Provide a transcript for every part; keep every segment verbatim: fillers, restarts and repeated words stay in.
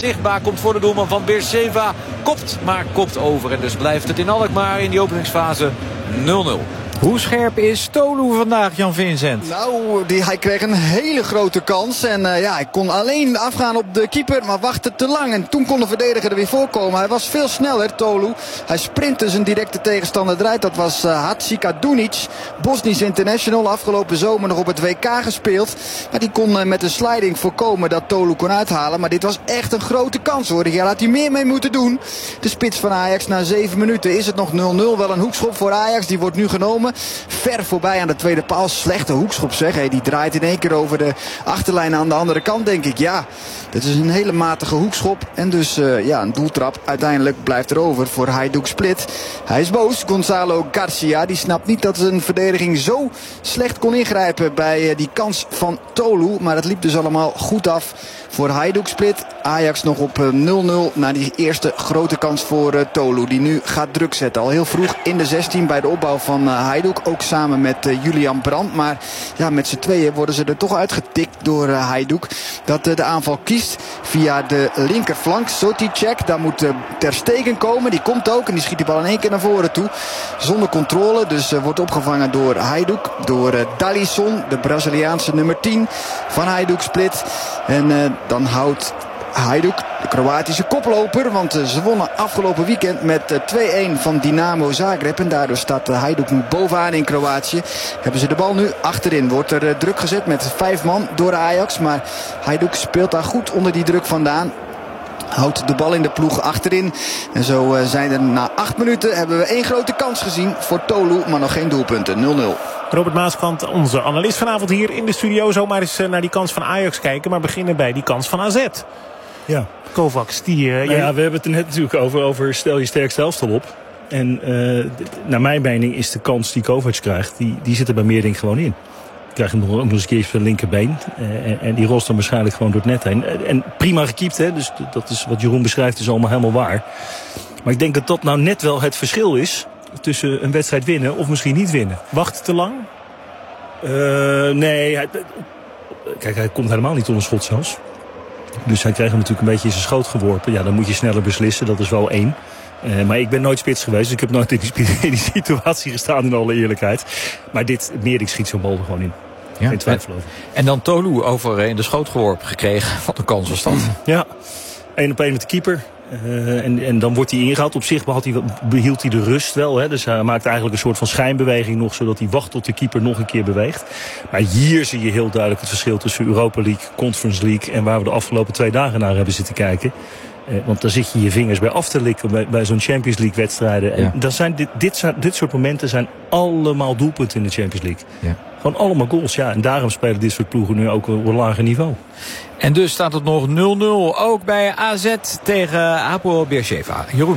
dichtbij komt voor de doelman van Beersheva. Kopt, maar kopt over. En dus blijft het in Alkmaar in die openingsfase nul nul. Hoe scherp is Tolu vandaag, Jan Vincent? Nou, die, hij kreeg een hele grote kans. En uh, ja, hij kon alleen afgaan op de keeper, maar wachtte te lang. En toen kon de verdediger er weer voorkomen. Hij was veel sneller, Tolu. Hij sprintte zijn directe tegenstander eruit. Dat was uh, Hadzikadunic, Bosnisch international. Afgelopen zomer nog op het W K gespeeld. Maar die kon uh, met een sliding voorkomen dat Tolu kon uithalen. Maar dit was echt een grote kans, hoor. Hier had hij meer mee moeten doen. De spits van Ajax na zeven minuten is het nog nul nul. Wel een hoekschop voor Ajax, die wordt nu genomen. Ver voorbij aan de tweede paal. Slechte hoekschop, zeg. Hey, die draait in één keer over de achterlijn aan de andere kant, denk ik. Ja, dit is een hele matige hoekschop. En dus uh, ja, een doeltrap. Uiteindelijk blijft er over voor Hajduk Split. Hij is boos. Gonzalo Garcia. Die snapt niet dat zijn verdediging zo slecht kon ingrijpen bij uh, die kans van Tolu. Maar het liep dus allemaal goed af voor Hajduk Split. Ajax nog op nul nul na die eerste grote kans voor uh, Tolu. Die nu gaat druk zetten. Al heel vroeg in de zestien bij de opbouw van uh, Hajduk. Ook samen met uh, Julian Brandt. Maar ja, met z'n tweeën worden ze er toch uitgetikt door uh, Hajduk. Dat uh, de aanval kiest via de linkerflank. Soticek, daar moet uh, Ter Stegen komen. Die komt ook en die schiet die bal in één keer naar voren toe. Zonder controle. Dus uh, wordt opgevangen door Hajduk. Door uh, Dalisson, de Braziliaanse nummer tien van Hajduk Split. En uh, dan houdt Hajduk, de Kroatische koploper. Want uh, ze wonnen afgelopen weekend met uh, twee een van Dinamo Zagreb. En daardoor staat uh, Hajduk nu bovenaan in Kroatië. Hebben ze de bal nu achterin. Wordt er uh, druk gezet met vijf man door Ajax. Maar Hajduk speelt daar goed onder die druk vandaan. Houdt de bal in de ploeg achterin. En zo uh, zijn er na acht minuten hebben we één grote kans gezien voor Tolu. Maar nog geen doelpunten. nul nul. Robert Maaskant, onze analist vanavond hier in de studio. Zomaar eens uh, naar die kans van Ajax kijken. Maar beginnen bij die kans van A Z. Ja. Kovacs, die... Uh, nou ja, jij... we hebben het er net natuurlijk over, over stel je sterkste elftal op. En uh, d- naar mijn mening is de kans die Kovacs krijgt, die, die zit er bij Meerdink gewoon in. Die krijgt hem nog, ook nog eens een keer op zijn linkerbeen. Uh, en, en die rost dan waarschijnlijk gewoon door het net heen. Uh, en prima gekiept, hè. Dus d- dat is wat Jeroen beschrijft, is allemaal helemaal waar. Maar ik denk dat dat nou net wel het verschil is tussen een wedstrijd winnen of misschien niet winnen. Wacht te lang? Uh, nee, hij, kijk, hij komt helemaal niet onder schot zelfs. Dus hij kreeg hem natuurlijk een beetje in zijn schoot geworpen. Ja, dan moet je sneller beslissen, dat is wel één. Uh, maar ik ben nooit spits geweest, dus ik heb nooit in die, in die situatie gestaan in alle eerlijkheid. Maar dit, Meerdink schiet zo'n bal er gewoon in. Ja, geen twijfel over. En dan Tolu over in de schoot geworpen gekregen. Wat een kans was dat. Ja, één op één met de keeper. Uh, en, en dan wordt hij ingehaald. Op zich behield hij, behield hij de rust wel. Hè? Dus hij maakt eigenlijk een soort van schijnbeweging nog, zodat hij wacht tot de keeper nog een keer beweegt. Maar hier zie je heel duidelijk het verschil tussen Europa League, Conference League en waar we de afgelopen twee dagen naar hebben zitten kijken. Uh, want daar zit je je vingers bij af te likken bij, bij zo'n Champions League wedstrijden. En ja. dan zijn dit, dit, dit soort momenten zijn allemaal doelpunten in de Champions League. Ja. Gewoon allemaal goals, ja. En daarom spelen dit soort ploegen nu ook op een lager niveau. En dus staat het nog nul nul. Ook bij A Z tegen Hapoel Beersheva. Jeroen.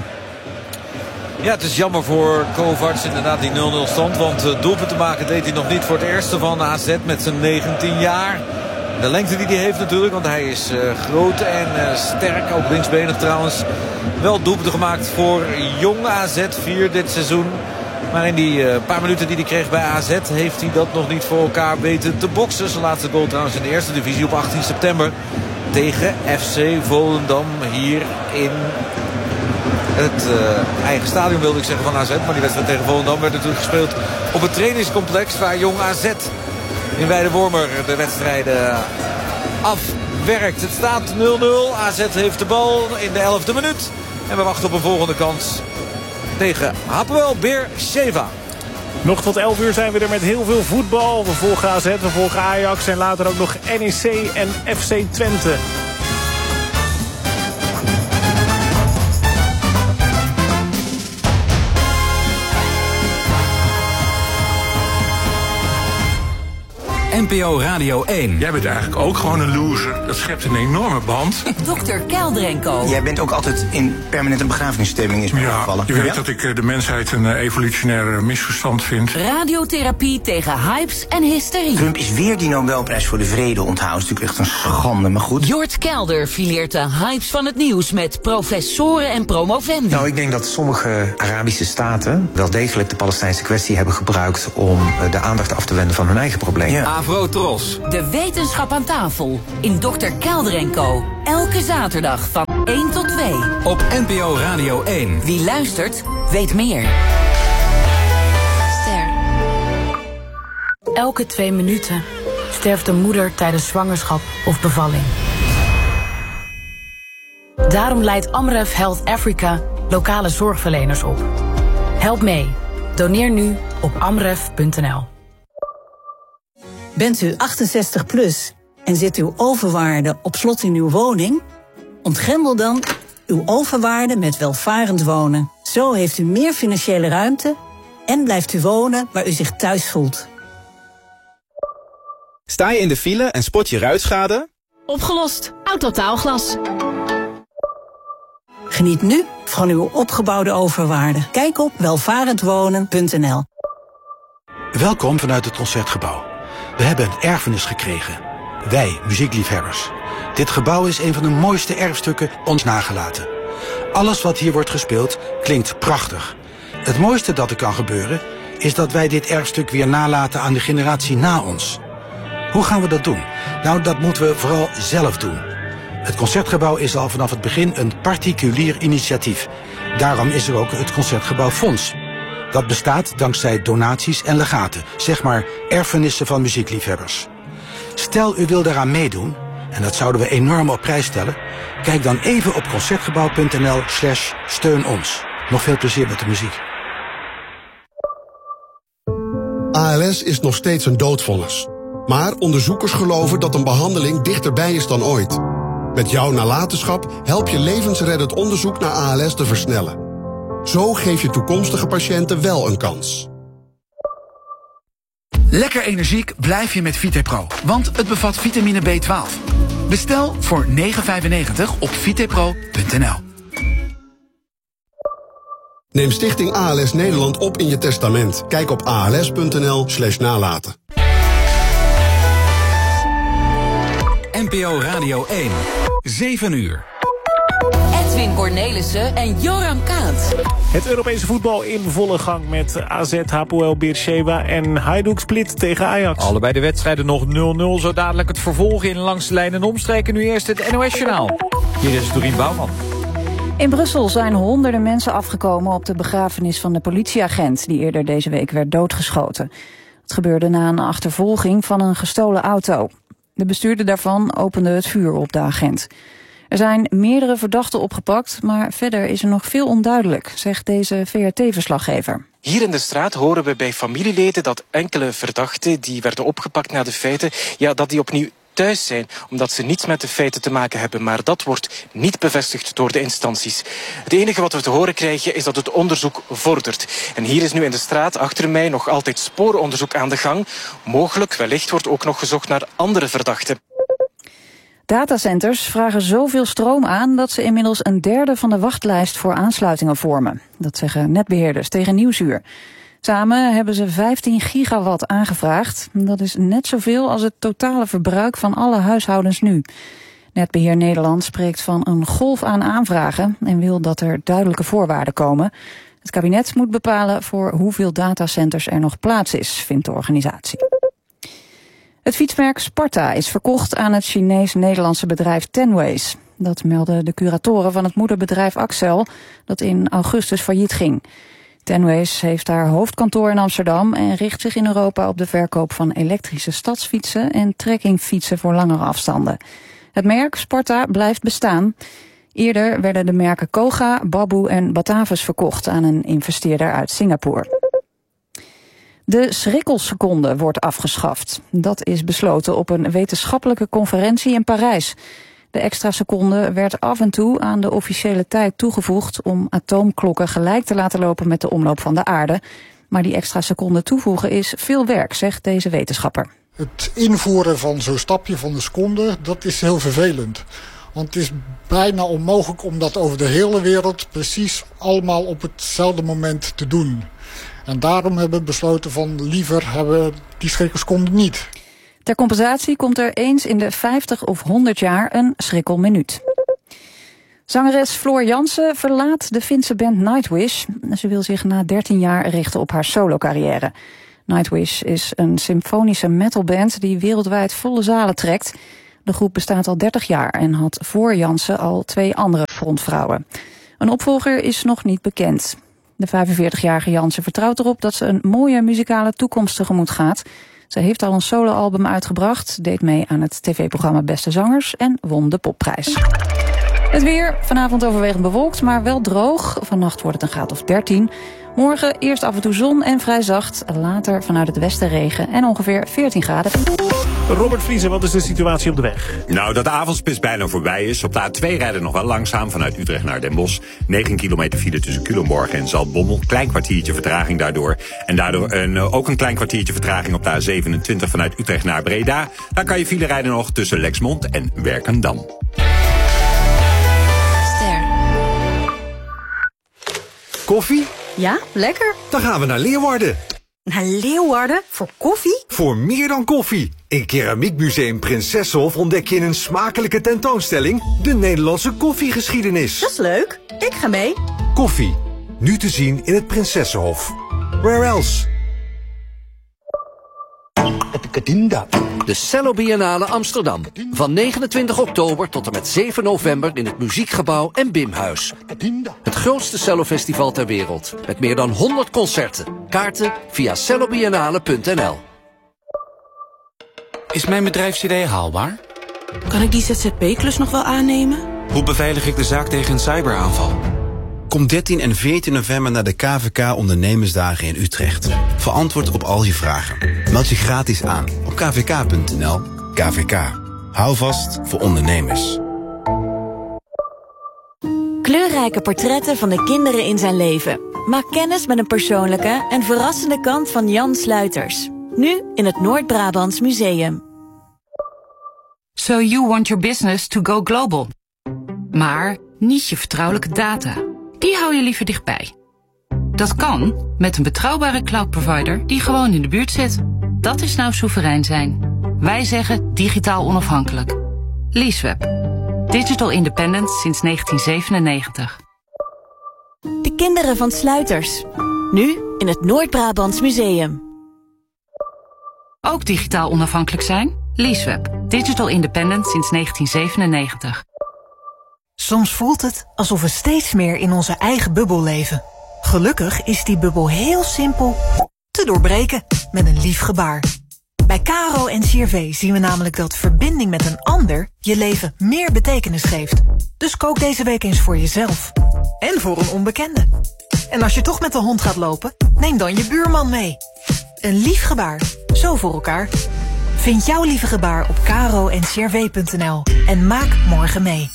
Ja, het is jammer voor Kovacs inderdaad die nul nul stand. Want uh, doelpunt te maken deed hij nog niet voor het eerste van A Z met zijn negentien jaar. De lengte die hij heeft natuurlijk, want hij is uh, groot en uh, sterk. Ook linksbenig trouwens. Wel doelpunten gemaakt voor jong A Z, vier dit seizoen. Maar in die uh, paar minuten die hij kreeg bij A Z heeft hij dat nog niet voor elkaar weten te boksen. Zijn laatste goal trouwens in de eerste divisie op achttien september. Tegen F C Volendam hier in het uh, eigen stadion wilde ik zeggen van A Z. Maar die wedstrijd tegen Volendam werd natuurlijk gespeeld op het trainingscomplex waar jong A Z in Weidewormer de wedstrijden afwerkt. Het staat nul nul. A Z heeft de bal in de elfde minuut. En we wachten op een volgende kans tegen Hapoel Beersheva. Nog tot elf uur zijn we er met heel veel voetbal. We volgen A Z, we volgen Ajax en later ook nog N E C en F C Twente. N P O Radio één. Jij bent eigenlijk ook gewoon een loser. Dat schept een enorme band. dokter Kelder en Co. Jij bent ook altijd in permanente begrafenisstemming, is mij ja, opgevallen. je weet ja? dat ik de mensheid een evolutionair misverstand vind. Radiotherapie tegen hypes en hysterie. Trump is weer die Nobelprijs voor de vrede onthouden. Dat is natuurlijk echt een schande, maar goed. Jort Kelder fileert de hypes van het nieuws met professoren en promovendi. Nou, ik denk dat sommige Arabische staten wel degelijk de Palestijnse kwestie hebben gebruikt om de aandacht af te wenden van hun eigen probleem. Ja. Avro Tros. De wetenschap aan tafel in dokter Kelder en Co. Elke zaterdag van één tot twee. Op N P O Radio één. Wie luistert, weet meer. Ster. Elke twee minuten sterft een moeder tijdens zwangerschap of bevalling. Daarom leidt Amref Health Africa lokale zorgverleners op. Help mee. Doneer nu op amref punt n l. Bent u achtenzestig plus en zit uw overwaarde op slot in uw woning? Ontgrendel dan uw overwaarde met welvarend wonen. Zo heeft u meer financiële ruimte en blijft u wonen waar u zich thuis voelt. Sta je in de file en spot je ruitschade? Opgelost. Autotaalglas. Geniet nu van uw opgebouwde overwaarde. Kijk op welvarendwonen punt n l. Welkom vanuit het Concertgebouw. We hebben een erfenis gekregen. Wij, muziekliefhebbers. Dit gebouw is een van de mooiste erfstukken ons nagelaten. Alles wat hier wordt gespeeld klinkt prachtig. Het mooiste dat er kan gebeuren is dat wij dit erfstuk weer nalaten aan de generatie na ons. Hoe gaan we dat doen? Nou, dat moeten we vooral zelf doen. Het Concertgebouw is al vanaf het begin een particulier initiatief. Daarom is er ook het Concertgebouw Fonds. Dat bestaat dankzij donaties en legaten, zeg maar erfenissen van muziekliefhebbers. Stel u wil daaraan meedoen, en dat zouden we enorm op prijs stellen, kijk dan even op concertgebouw punt n l slash steun ons. Nog veel plezier met de muziek. A L S is nog steeds een doodvonnis. Maar onderzoekers geloven dat een behandeling dichterbij is dan ooit. Met jouw nalatenschap help je levensreddend onderzoek naar A L S te versnellen. Zo geef je toekomstige patiënten wel een kans. Lekker energiek blijf je met Vitepro, want het bevat vitamine B twaalf. Bestel voor negen vijfennegentig op vitepro punt n l. Neem Stichting A L S Nederland op in je testament. Kijk op a l s punt n l slash nalaten. N P O Radio één. zeven uur. Edwin Cornelissen en Joram Kaat. Het Europese voetbal in volle gang met A Z, Hapoel Beersheva en Hajduk Split tegen Ajax. Allebei de wedstrijden nog nul nul. Zo dadelijk het vervolg in Langs de Lijn en Omstreken. Nu eerst het N O S-journaal. Hier is Dorien Bouwman. In Brussel zijn honderden mensen afgekomen op de begrafenis van de politieagent die eerder deze week werd doodgeschoten. Het gebeurde na een achtervolging van een gestolen auto. De bestuurder daarvan opende het vuur op de agent. Er zijn meerdere verdachten opgepakt, maar verder is er nog veel onduidelijk, zegt deze V R T-verslaggever. Hier in de straat horen we bij familieleden dat enkele verdachten die werden opgepakt na de feiten, ja, dat die opnieuw thuis zijn, omdat ze niets met de feiten te maken hebben. Maar dat wordt niet bevestigd door de instanties. Het enige wat we te horen krijgen is dat het onderzoek vordert. En hier is nu in de straat achter mij nog altijd sporenonderzoek aan de gang. Mogelijk, wellicht, wordt ook nog gezocht naar andere verdachten. Datacenters vragen zoveel stroom aan dat ze inmiddels een derde van de wachtlijst voor aansluitingen vormen. Dat zeggen netbeheerders tegen Nieuwsuur. Samen hebben ze vijftien gigawatt aangevraagd. Dat is net zoveel als het totale verbruik van alle huishoudens nu. Netbeheer Nederland spreekt van een golf aan aanvragen en wil dat er duidelijke voorwaarden komen. Het kabinet moet bepalen voor hoeveel datacenters er nog plaats is, vindt de organisatie. Het fietsmerk Sparta is verkocht aan het Chinees-Nederlandse bedrijf Tenways. Dat melden de curatoren van het moederbedrijf Axel, dat in augustus failliet ging. Tenways heeft haar hoofdkantoor in Amsterdam en richt zich in Europa op de verkoop van elektrische stadsfietsen en trekkingfietsen voor langere afstanden. Het merk Sparta blijft bestaan. Eerder werden de merken Koga, Babu en Batavus verkocht aan een investeerder uit Singapore. De schrikkelseconde wordt afgeschaft. Dat is besloten op een wetenschappelijke conferentie in Parijs. De extra seconde werd af en toe aan de officiële tijd toegevoegd om atoomklokken gelijk te laten lopen met de omloop van de aarde. Maar die extra seconde toevoegen is veel werk, zegt deze wetenschapper. Het invoeren van zo'n stapje van de seconde, dat is heel vervelend. Want het is bijna onmogelijk om dat over de hele wereld precies allemaal op hetzelfde moment te doen. En daarom hebben we besloten van liever hebben we die schrikkelseconde niet. Ter compensatie komt er eens in de vijftig of honderd jaar een schrikkelminuut. Zangeres Floor Jansen verlaat de Finse band Nightwish. Ze wil zich na dertien jaar richten op haar solocarrière. Nightwish is een symfonische metalband die wereldwijd volle zalen trekt. De groep bestaat al dertig jaar en had voor Jansen al twee andere frontvrouwen. Een opvolger is nog niet bekend. De vijfenveertigjarige Jansen vertrouwt erop dat ze een mooie muzikale toekomst tegemoet gaat. Ze heeft al een soloalbum uitgebracht, deed mee aan het tv-programma Beste Zangers en won de popprijs. Het weer, vanavond overwegend bewolkt, maar wel droog. Vannacht wordt het een graad of dertien. Morgen eerst af en toe zon en vrij zacht. Later vanuit het westen regen en ongeveer veertien graden. Robert Vriezen, wat is de situatie op de weg? Nou, dat de avondspits bijna voorbij is. Op de A twee rijden nog wel langzaam vanuit Utrecht naar Den Bosch. negen kilometer file tussen Culemborg en Zaltbommel. Klein kwartiertje vertraging daardoor. En daardoor een, ook een klein kwartiertje vertraging op de A zevenentwintig vanuit Utrecht naar Breda. Daar kan je file rijden nog tussen Lexmond en Werkendam. Koffie? Ja, lekker. Dan gaan we naar Leeuwarden. Naar Leeuwarden? Voor koffie? Voor meer dan koffie. In Keramiekmuseum Prinsessenhof ontdek je in een smakelijke tentoonstelling de Nederlandse koffiegeschiedenis. Dat is leuk. Ik ga mee. Koffie. Nu te zien in het Prinsessenhof. Where else? De Cello Biennale Amsterdam. Van negenentwintig oktober tot en met zeven november in het Muziekgebouw en Bimhuis. Het grootste cellofestival ter wereld. Met meer dan honderd concerten. Kaarten via cellobiennale punt n l. Is mijn bedrijfsidee haalbaar? Kan ik die Z Z P-klus nog wel aannemen? Hoe beveilig ik de zaak tegen een cyberaanval? Kom dertien en veertien november naar de K V K Ondernemersdagen in Utrecht. Voor antwoord op al je vragen. Meld je gratis aan op k v k punt n l. K V K. Hou vast voor ondernemers. Kleurrijke portretten van de kinderen in zijn leven. Maak kennis met een persoonlijke en verrassende kant van Jan Sluiters. Nu in het Noord-Brabants Museum. So you want your business to go global. Maar niet je vertrouwelijke data. Die hou je liever dichtbij. Dat kan met een betrouwbare cloudprovider die gewoon in de buurt zit. Dat is nou soeverein zijn. Wij zeggen digitaal onafhankelijk. Leaseweb. Digital independent sinds negentien zevenennegentig. De kinderen van Sluiters. Nu in het Noord-Brabants Museum. Ook digitaal onafhankelijk zijn? Leaseweb. Digital independent sinds negentien zevenennegentig. Soms voelt het alsof we steeds meer in onze eigen bubbel leven. Gelukkig is die bubbel heel simpel te doorbreken met een lief gebaar. Bij Caro en C R V zien we namelijk dat verbinding met een ander je leven meer betekenis geeft. Dus kook deze week eens voor jezelf. En voor een onbekende. En als je toch met de hond gaat lopen, neem dan je buurman mee. Een lief gebaar, zo voor elkaar. Vind jouw lieve gebaar op caro en c r v punt n l en maak morgen mee.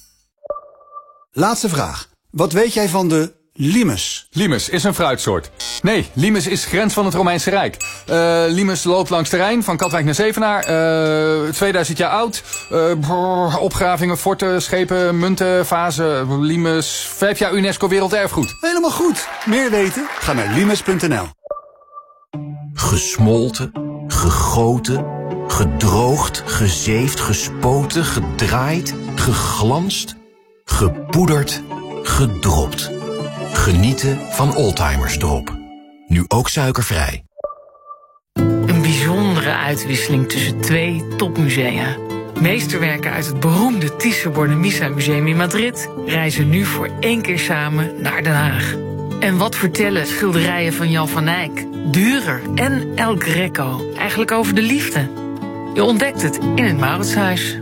Laatste vraag. Wat weet jij van de limes? Limes is een fruitsoort. Nee, limes is grens van het Romeinse Rijk. Uh, limes loopt langs de Rijn, van Katwijk naar Zevenaar. Uh, tweeduizend jaar oud. Uh, brrr, opgravingen, forten, schepen, munten, vazen. Limes, vijf jaar UNESCO Werelderfgoed. Helemaal goed. Meer weten? Ga naar limes punt n l. Gesmolten, gegoten, gedroogd, gezeefd, gespoten, gedraaid, geglanst, gepoederd, gedropt. Genieten van Oldtimers Drop. Nu ook suikervrij. Een bijzondere uitwisseling tussen twee topmusea. Meesterwerken uit het beroemde Thyssen-Bornemisza Museum in Madrid reizen nu voor één keer samen naar Den Haag. En wat vertellen schilderijen van Jan van Eyck, Dürer en El Greco eigenlijk over de liefde? Je ontdekt het in het Mauritshuis.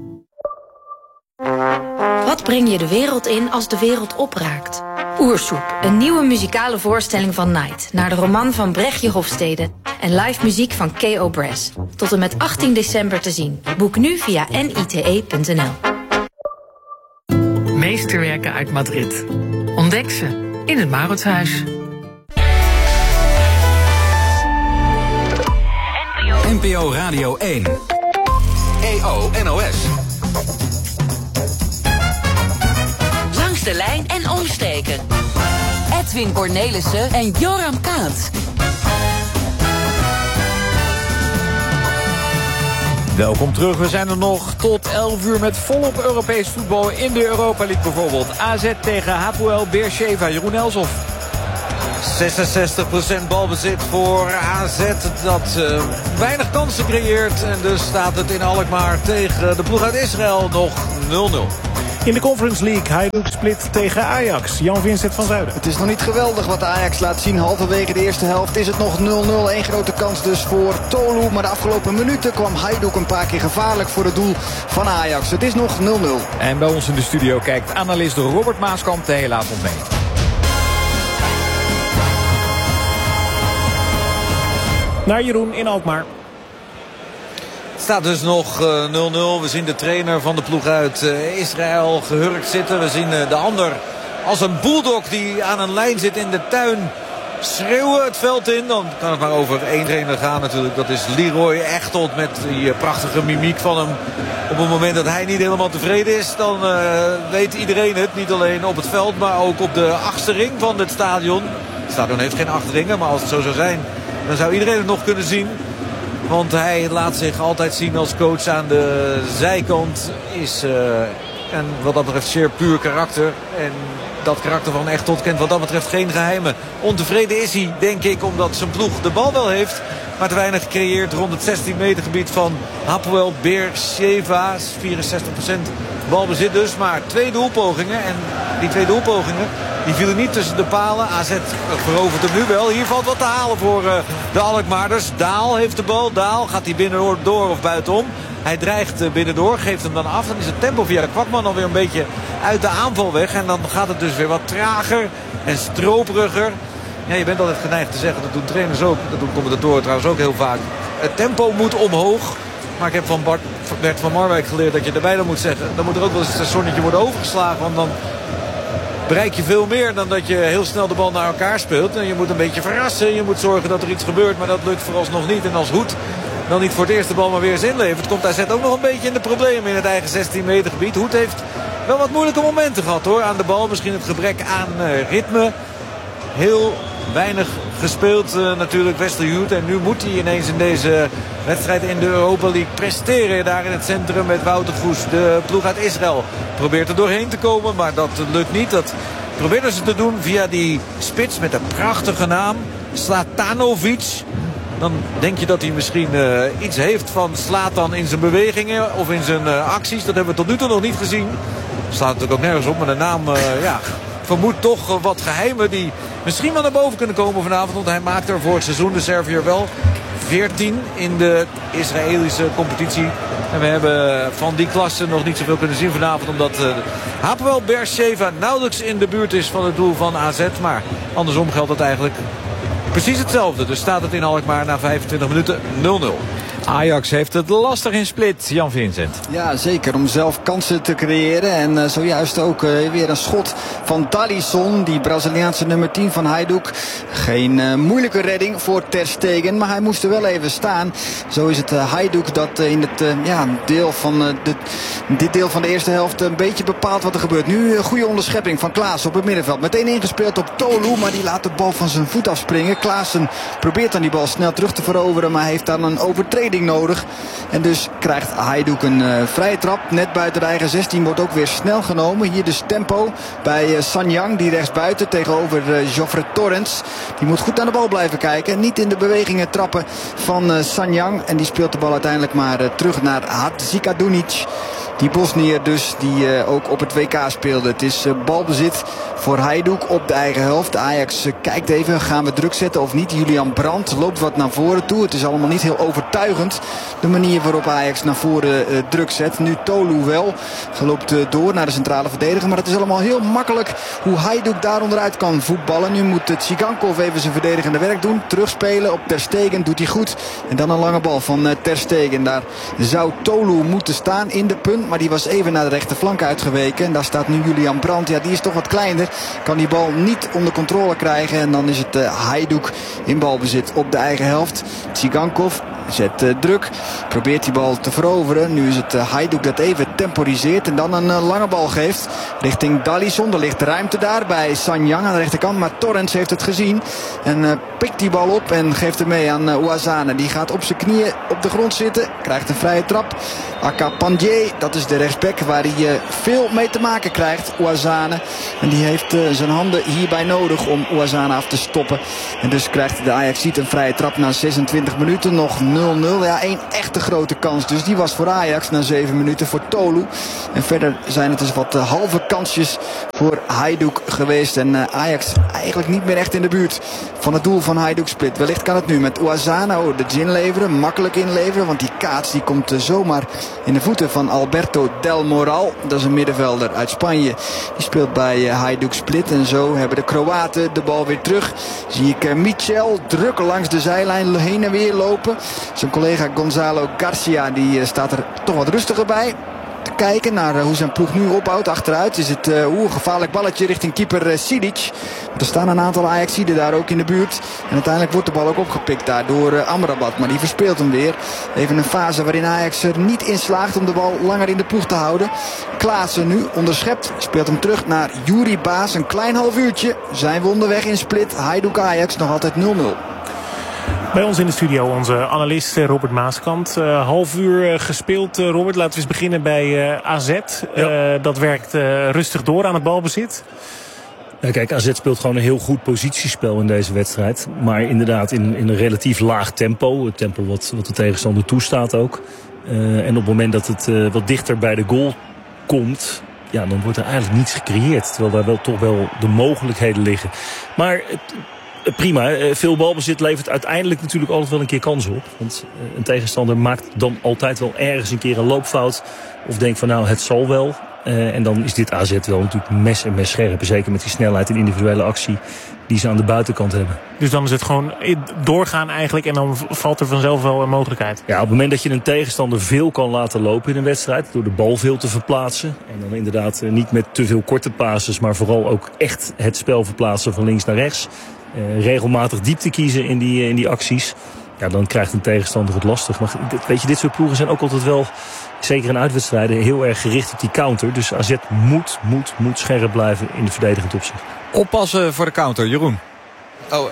Wat breng je de wereld in als de wereld opraakt? Oersoep, een nieuwe muzikale voorstelling van Night... naar de roman van Brechtje Hofstede... en live muziek van K O. Brass. Tot en met achttien december te zien. Boek nu via n i t e punt n l. Meesterwerken uit Madrid. Ontdek ze in het Mauritshuis. N P O Radio één. E O N O S. Langs de lijn en omstreken. Edwin Cornelissen en Joram Kaat. Welkom terug, we zijn er nog tot elf uur met volop Europees voetbal in de Europa League bijvoorbeeld. A Z tegen Hapoel Beersheva, Jeroen Elsof. zesenzestig procent balbezit voor A Z. Dat uh, weinig kansen creëert. En dus staat het in Alkmaar tegen de ploeg uit Israël nog nul nul. In de Conference League, Hajduk Split tegen Ajax. Jan-Vincent van Zuiden. Het is nog niet geweldig wat de Ajax laat zien. Halverwege de eerste helft is het nog nul nul. Eén grote kans dus voor Tolu. Maar de afgelopen minuten kwam Hajduk een paar keer gevaarlijk voor het doel van Ajax. Het is nog nul nul. En bij ons in de studio kijkt analist Robert Maaskamp de hele avond mee. Naar Jeroen in Alkmaar. Het staat dus nog nul nul. We zien de trainer van de ploeg uit uh, Israël gehurkt zitten. We zien uh, de ander als een bulldog die aan een lijn zit in de tuin schreeuwen het veld in. Dan kan het maar over één trainer gaan natuurlijk. Dat is Leroy Echtelt met die uh, prachtige mimiek van hem. Op het moment dat hij niet helemaal tevreden is, dan uh, weet iedereen het. Niet alleen op het veld, maar ook op de achtste ring van dit stadion. Het stadion heeft geen acht ringen, maar als het zo zou zijn, dan zou iedereen het nog kunnen zien. Want hij laat zich altijd zien als coach aan de zijkant. Is uh, en wat dat betreft zeer puur karakter. En dat karakter van Echtelt kent wat dat betreft geen geheimen. Ontevreden is hij, denk ik, omdat zijn ploeg de bal wel heeft. Maar te weinig gecreëerd rond het zestien meter gebied van Hapoel Beersheva. vierenzestig procent balbezit dus, maar twee doelpogingen. En die twee doelpogingen die vielen niet tussen de palen. A Z verovert hem nu wel. Hier valt wat te halen voor uh, de Alkmaarders. Daal heeft de bal. Daal gaat hij binnendoor door of buitenom. Hij dreigt uh, binnendoor, geeft hem dan af. Dan is het tempo via de Kwakman alweer een beetje uit de aanval weg. En dan gaat het dus weer wat trager en stroperiger. Ja, je bent altijd geneigd te zeggen, dat doen trainers ook. Dat doen commentatoren trouwens ook heel vaak. Het tempo moet omhoog. Maar ik heb van Bart, Bert van Marwijk geleerd dat je erbij dan moet zeggen. Dan moet er ook wel eens een zonnetje worden overgeslagen. Want dan bereik je veel meer dan dat je heel snel de bal naar elkaar speelt. En je moet een beetje verrassen. Je moet zorgen dat er iets gebeurt. Maar dat lukt vooralsnog niet. En als Hoed dan niet voor het eerst de bal maar weer eens inlevert, komt A Z ook nog een beetje in de problemen in het eigen zestien meter gebied. Hoed heeft wel wat moeilijke momenten gehad hoor. Aan de bal misschien het gebrek aan uh, ritme. Heel weinig gespeeld uh, natuurlijk Westerhout. En nu moet hij ineens in deze wedstrijd in de Europa League presteren. Daar in het centrum met Wouter Goes. De ploeg uit Israël probeert er doorheen te komen. Maar dat lukt niet. Dat probeerden ze te doen via die spits met een prachtige naam. Slatanovic. Dan denk je dat hij misschien uh, iets heeft van Zlatan in zijn bewegingen of in zijn uh, acties. Dat hebben we tot nu toe nog niet gezien. Slaat natuurlijk ook nergens op. Maar de naam uh, ja, vermoedt toch uh, wat geheimen die misschien wel naar boven kunnen komen vanavond. Want hij maakt er vorig seizoen, de Serviër, wel veertien in de Israëlische competitie. En we hebben van die klasse nog niet zoveel kunnen zien vanavond. Omdat uh, Hapoel Beersheva nauwelijks in de buurt is van het doel van A Z. Maar andersom geldt het eigenlijk precies hetzelfde. Dus staat het in Alkmaar na vijfentwintig minuten nul nul. Ajax heeft het lastig in Split, Jan Vincent. Ja, zeker. Om zelf kansen te creëren. En uh, zojuist ook uh, weer een schot van Dalisson. Die Braziliaanse nummer tien van Hajduk. Geen uh, moeilijke redding voor Ter Stegen. Maar hij moest er wel even staan. Zo is het uh, Hajduk dat uh, in het uh, ja, deel van, uh, de, dit deel van de eerste helft een beetje bepaalt wat er gebeurt. Nu een goede onderschepping van Klaassen op het middenveld. Meteen ingespeeld op Tolu. Maar die laat de bal van zijn voet afspringen. Klaassen probeert dan die bal snel terug te veroveren. Maar heeft dan een overtreding nodig. En dus krijgt Hajduk een uh, vrije trap. Net buiten de eigen zestien wordt ook weer snel genomen. Hier dus tempo bij uh, Sanyang. Die rechtsbuiten tegenover uh, Geoffrey Torrens. Die moet goed naar de bal blijven kijken. Niet in de bewegingen trappen van uh, Sanyang. En die speelt de bal uiteindelijk maar uh, terug naar Hadzikadunic. Die Bosniër dus die uh, ook op het W K speelde. Het is uh, balbezit voor Hajduk op de eigen helft. Ajax uh, kijkt even, gaan we druk zetten of niet. Julian Brandt loopt wat naar voren toe. Het is allemaal niet heel overtuigend. De manier waarop Ajax naar voren uh, druk zet. Nu Tolu wel. Geloopt uh, door naar de centrale verdediger. Maar het is allemaal heel makkelijk hoe Hajduk daar onderuit kan voetballen. Nu moet uh, Tsigankov even zijn verdedigende werk doen. Terugspelen op Ter Stegen doet hij goed. En dan een lange bal van uh, Ter Stegen. Daar zou Tolu moeten staan in de punt. Maar die was even naar de rechterflank uitgeweken. En daar staat nu Julian Brandt. Ja, die is toch wat kleiner. Kan die bal niet onder controle krijgen. En dan is het uh, Hajduk in balbezit op de eigen helft. Tsigankov zet uh, druk. Probeert die bal te veroveren. Nu is het uh, Hajduk dat even temporiseert. En dan een uh, lange bal geeft. Richting Dalisson. Er ligt ruimte daar bij Sanyang aan de rechterkant. Maar Torrens heeft het gezien. En uh, pikt die bal op. En geeft hem mee aan uh, Ouazzane. Die gaat op zijn knieën op de grond zitten. Krijgt een vrije trap. Aka Pandje. Dat Dat is de rechtsback waar hij uh, veel mee te maken krijgt, Ouazzane. En die heeft uh, zijn handen hierbij nodig om Ouazzane af te stoppen. En dus krijgt de Ajaxiet een vrije trap na zesentwintig minuten. Nog nul nul. Ja, één echte grote kans. Dus die was voor Ajax na zeven minuten voor Tolu. En verder zijn het dus wat uh, halve kansjes voor Hajduk geweest. En uh, Ajax eigenlijk niet meer echt in de buurt van het doel van Hajduk Split. Wellicht kan het nu met Ouazzane oh, de inleveren. Makkelijk inleveren, want die kaats die komt uh, zomaar in de voeten van Alberto Del Moral. Dat is een middenvelder uit Spanje. Die speelt bij uh, Hajduk Split. En zo hebben de Kroaten de bal weer terug. Zie ik uh, Michel druk langs de zijlijn heen en weer lopen. Zijn collega Gonzalo Garcia die uh, staat er toch wat rustiger bij. Te kijken naar uh, hoe zijn ploeg nu opbouwt. Achteruit is het uh, een gevaarlijk balletje richting keeper uh, Sidic. Er staan een aantal Ajaxiden daar ook in de buurt. En uiteindelijk wordt de bal ook opgepikt daar door uh, Amrabat. Maar die verspeelt hem weer. Even een fase waarin Ajax er niet in slaagt om de bal langer in de ploeg te houden. Klaassen nu onderschept. Speelt hem terug naar Yuri Baas. Een klein half uurtje zijn we onderweg in Split. Hajduk Ajax nog altijd nul nul. Bij ons in de studio onze analist Robert Maaskant. Uh, half uur uh, gespeeld. Uh, Robert, laten we eens beginnen bij uh, A Z. Ja. Uh, dat werkt uh, rustig door aan het balbezit. Ja, kijk, A Z speelt gewoon een heel goed positiespel in deze wedstrijd. Maar inderdaad in, in een relatief laag tempo. Het tempo wat, wat de tegenstander toestaat ook. Uh, en op het moment dat het uh, wat dichter bij de goal komt, ja, dan wordt er eigenlijk niets gecreëerd. Terwijl daar wel toch wel de mogelijkheden liggen. Maar het, prima, veel balbezit levert uiteindelijk natuurlijk altijd wel een keer kansen op. Want een tegenstander maakt dan altijd wel ergens een keer een loopfout. Of denkt van nou, het zal wel. Uh, en dan is dit A Z wel natuurlijk mes en mes scherp. Zeker met die snelheid en individuele actie die ze aan de buitenkant hebben. Dus dan is het gewoon doorgaan eigenlijk en dan valt er vanzelf wel een mogelijkheid? Ja, op het moment dat je een tegenstander veel kan laten lopen in een wedstrijd, door de bal veel te verplaatsen. En dan inderdaad niet met te veel korte passes, maar vooral ook echt het spel verplaatsen van links naar rechts. Uh, regelmatig diepte kiezen in die, in die acties. Ja, dan krijgt een tegenstander het lastig. Maar weet je, dit soort ploegen zijn ook altijd wel, zeker in uitwedstrijden, heel erg gericht op die counter. Dus A Z moet, moet, moet scherp blijven in de verdedigend opzicht. Oppassen voor de counter, Jeroen. Oh,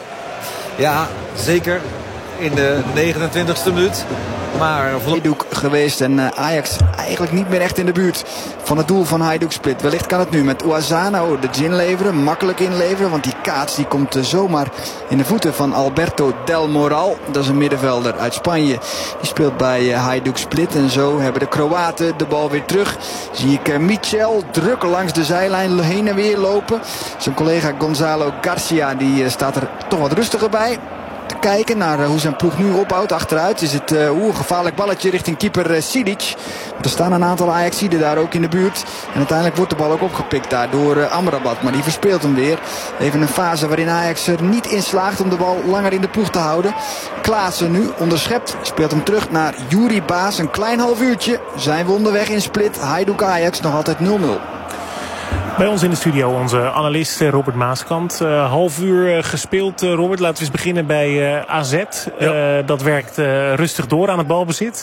ja, zeker. In de negenentwintigste minuut. Maar Hajduk geweest en uh, Ajax eigenlijk niet meer echt in de buurt van het doel van Hajduk Split. Wellicht kan het nu met Ouazzane oh, de inleveren. Makkelijk inleveren, want die kaats die komt uh, zomaar in de voeten van Alberto Del Moral. Dat is een middenvelder uit Spanje. Die speelt bij uh, Hajduk Split. En zo hebben de Kroaten de bal weer terug. Zie ik uh, Michel druk langs de zijlijn heen en weer lopen. Zijn collega Gonzalo Garcia die uh, staat er toch wat rustiger bij. Te kijken naar uh, hoe zijn ploeg nu opbouwt. Achteruit is het uh, een gevaarlijk balletje richting keeper uh, Sidic. Er staan een aantal Ajaxiden daar ook in de buurt. En uiteindelijk wordt de bal ook opgepikt daar door uh, Amrabat. Maar die verspeelt hem weer. Even een fase waarin Ajax er niet in slaagt om de bal langer in de ploeg te houden. Klaassen nu onderschept. Speelt hem terug naar Yuri Baas. Een klein half uurtje zijn we onderweg in Split. Hajduk Ajax nog altijd nul nul. Bij ons in de studio onze analist Robert Maaskant. Uh, half uur uh, gespeeld, uh, Robert. Laten we eens beginnen bij uh, A Z. Ja. Uh, dat werkt uh, rustig door aan het balbezit.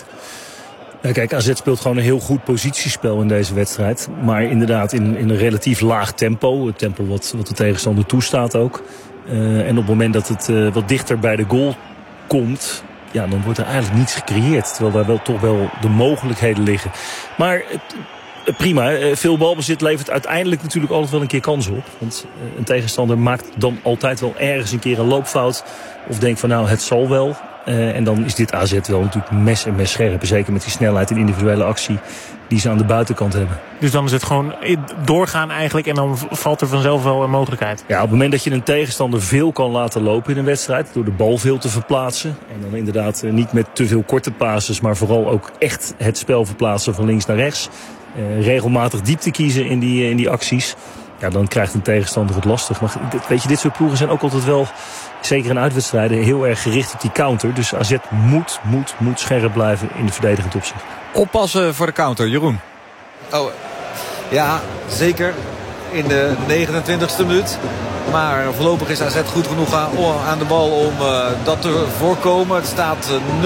Ja, kijk, A Z speelt gewoon een heel goed positiespel in deze wedstrijd. Maar inderdaad in, in een relatief laag tempo. Het tempo wat, wat de tegenstander toestaat ook. Uh, en op het moment dat het uh, wat dichter bij de goal komt, ja, dan wordt er eigenlijk niets gecreëerd. Terwijl daar wel toch wel de mogelijkheden liggen. Maar het, prima, veel balbezit levert uiteindelijk natuurlijk altijd wel een keer kansen op. Want een tegenstander maakt dan altijd wel ergens een keer een loopfout. Of denkt van nou, het zal wel. Uh, en dan is dit A Z wel natuurlijk mes en mes scherp. Zeker met die snelheid en individuele actie die ze aan de buitenkant hebben. Dus dan is het gewoon doorgaan eigenlijk en dan valt er vanzelf wel een mogelijkheid? Ja, op het moment dat je een tegenstander veel kan laten lopen in een wedstrijd, door de bal veel te verplaatsen. En dan inderdaad niet met te veel korte passes, maar vooral ook echt het spel verplaatsen van links naar rechts. Uh, regelmatig diepte kiezen in die, in die acties. Ja, dan krijgt een tegenstander het lastig. Maar weet je, dit soort ploegen zijn ook altijd wel, zeker in uitwedstrijden, heel erg gericht op die counter. Dus A Z moet, moet, moet scherp blijven in de verdedigend opzicht. Oppassen voor de counter, Jeroen. Oh, ja, zeker. In de negenentwintigste minuut. Maar voorlopig is A Z goed genoeg aan, aan de bal om uh, dat te voorkomen. Het staat uh,